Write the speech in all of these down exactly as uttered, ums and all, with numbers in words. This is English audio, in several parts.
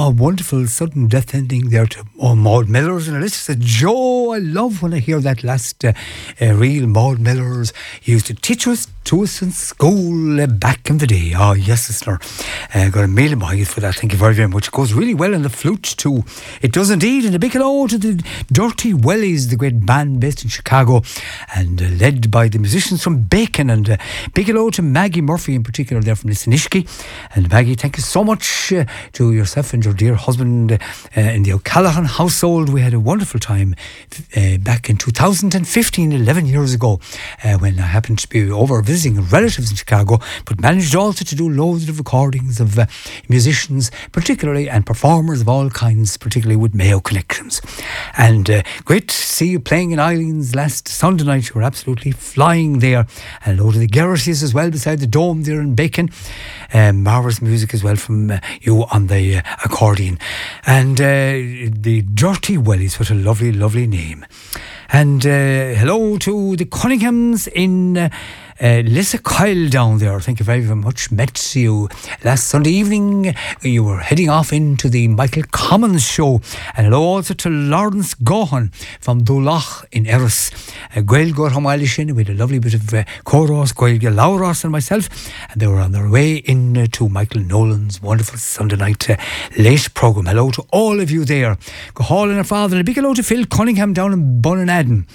Oh, wonderful sudden death ending there to oh, Maud Millers. And Alyssa said, Joe, I love when I hear that last uh, uh, reel. Maud Millers used to teach us to us in school uh, back in the day. Oh, yes, listener. Uh, got a million miles for that. Thank you very, very much. It goes really well on the flute too. It does indeed. And a big hello to the Dirty Wellies, the great band based in Chicago and uh, led by the musicians from Bacon. And uh, big hello to Maggie Murphy in particular there from Lissanishki. And Maggie, thank you so much uh, to yourself and your dear husband uh, in the O'Callaghan household. We had a wonderful time uh, back in two thousand fifteen, eleven years ago, uh, when I happened to be over visiting relatives in Chicago, but managed also to do loads of recordings of uh, musicians, particularly, and performers of all kinds, particularly with Mayo connections. And uh, great to see you playing in Eileen's last Sunday night. You were absolutely flying there. And hello to the Garrities as well, beside the Dome there in Bacon. Um, marvellous music as well from uh, you on the uh, accordion. And uh, the Dirty Wellies, what a lovely, lovely name. And uh, hello to the Cunninghams in uh, uh, Lissa Kyle down there. Thank you very, very much. Met you last Sunday evening. You were heading off into the Michael Commons show. And hello also to Lawrence Gohan from Dulach in Eris. Uh, Gail Gorham Elishin with a lovely bit of uh, chorus, Gail Lauros and myself. And they were on their way in uh, to Michael Nolan's wonderful Sunday night uh, late programme. Hello to all of you there. Go Hall and her father. And a big hello to Phil Cunningham down in Bunnaden.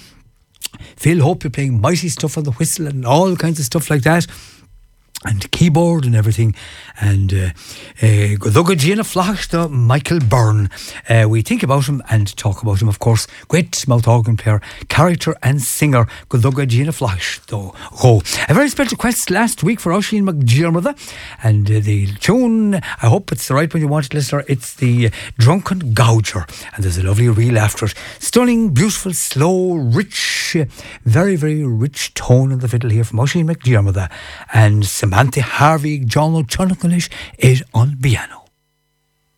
Phil, hope you're playing mighty stuff on the whistle and all kinds of stuff like that. And keyboard and everything. And uh, uh, Godugga Gina Flachta, Michael Byrne. Uh, we think about him and talk about him, of course. Great mouth organ player, character and singer, Godugga Gina Flachta. Oh, a very special request last week for Oisin McDiarmid. And uh, the tune, I hope it's the right one you want, listener. It's the uh, Drunken Gouger. And there's a lovely reel after it. Stunning, beautiful, slow, rich, uh, very, very rich tone on the fiddle here from Oisin McDiarmid. And some Samantha Harvey, John O'Chonnell is on piano.